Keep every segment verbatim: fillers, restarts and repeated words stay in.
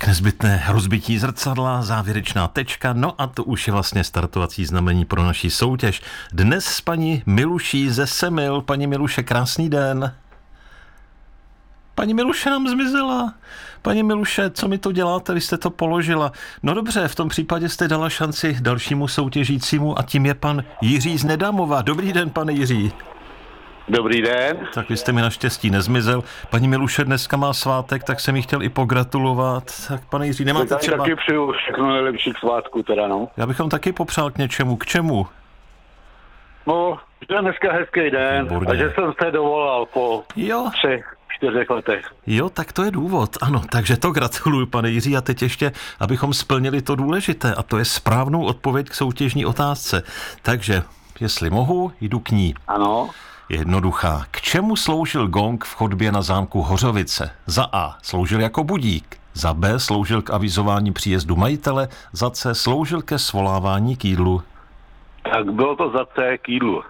tak nezbytné rozbití zrcadla, závěrečná tečka, no a to už je vlastně startovací znamení pro naši soutěž. Dnes s paní Miluší ze Semil. Paní Miluše, krásný den. Paní Miluše nám zmizela. Paní Miluše, co mi to děláte, vy jste to položila. No dobře, v tom případě jste dala šanci dalšímu soutěžícímu a tím je pan Jiří z Nedamova. Dobrý den, pane Jiří. Dobrý den. Tak vy jste mi naštěstí nezmizel. Paní Miluše dneska má svátek, tak jsem jí chtěl i pogratulovat. Tak pane Jiří, nemáte tak třeba... taky přeju všechno nejlepší k svátku teda, no. Já bychom taky popřál k něčemu. K čemu? No, že je dneska hezký den. Výborně. A že jsem se dovolal po Jo. třech, čtyřech letech. Jo, tak to je důvod. Ano, takže to gratuluju, pane Jiří. A teď ještě, abychom splnili to důležité, a to je správnou odpověď k soutěžní otázce. Takže, jestli mohu, jdu k ní. Ano. Jednoduchá. K čemu sloužil gong v chodbě na zámku Hořovice? Za A. Sloužil jako budík. Za B. Sloužil k avizování příjezdu majitele. Za C. Sloužil ke svolávání k jídlu. Tak bylo to za C k jídlu.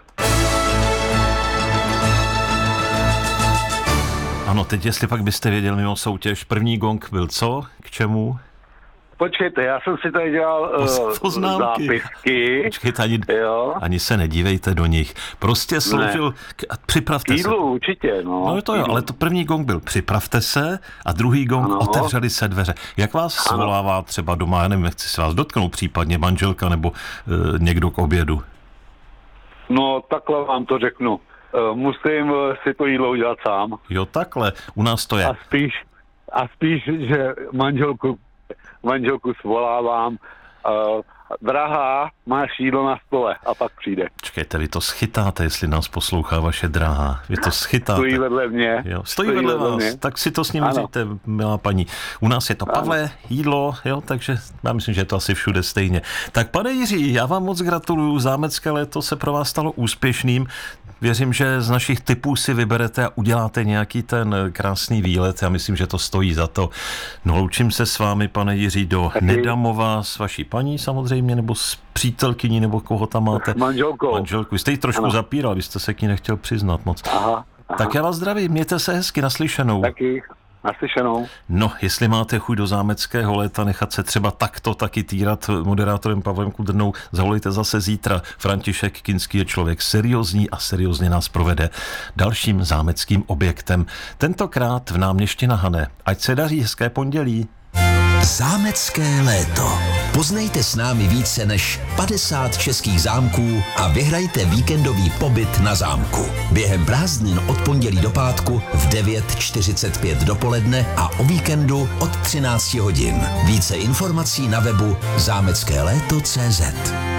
Ano, teď jestli pak byste věděl mimo soutěž, první gong byl co? K čemu? Počkejte, já jsem si tady dělal uh, poznámky. zápisky. Počkejte, ani, jo. ani se nedívejte do nich. Prostě sloužil... K, připravte jídlu, se. určitě, no. No to jo, ale to první gong byl připravte se a druhý gong ano. Otevřeli se dveře. Jak vás ano. svolává třeba doma, já nevím, chci se vás dotknout, případně manželka nebo e, někdo k obědu? No takhle vám to řeknu. Uh, musím uh, si to jídlo udělat sám. Jo, takhle. U nás to je. A spíš, a spíš že manželku manželku svolávám, uh, drahá, máš jídlo na stole a pak přijde. Čekejte, vy to schytáte, jestli nás poslouchá vaše drahá. Vy to schytáte. Stojí vedle mě. Jo, stojí, stojí vedle vás, mě. Tak si to s ním říte, milá paní. U nás je to Pavle, ano. jídlo, jo, takže já myslím, že je to asi všude stejně. Tak pane Jiří, já vám moc gratuluju, zámecké léto se pro vás stalo úspěšným. Věřím, že z našich tipů si vyberete a uděláte nějaký ten krásný výlet. Já myslím, že to stojí za to. No, loučím se s vámi, pane Jiří, do Taky. Nedamova s vaší paní samozřejmě, nebo s přítelkyní, nebo koho tam máte? Manželkou. Manželku. Vy jste ji trošku ano. zapíral, vy jste se k ní nechtěl přiznat moc. Aha, aha. Tak já vás zdravím, mějte se hezky, naslyšenou. Taky. Naslyšenou. No, jestli máte chuť do zámeckého léta nechat se třeba takto taky týrat moderátorem Pavlem Kudrnou, zavolejte zase zítra. František Kinský je člověk seriózní a seriózně nás provede dalším zámeckým objektem. Tentokrát v Náměšti na Hané. Ať se daří, hezké pondělí. Zámecké léto. Poznejte s námi více než padesát českých zámků a vyhrajte víkendový pobyt na zámku. Během prázdnin od pondělí do pátku v devět čtyřicet pět dopoledne a o víkendu od třináct hodin. Více informací na webu zámecké léto tečka cé zet.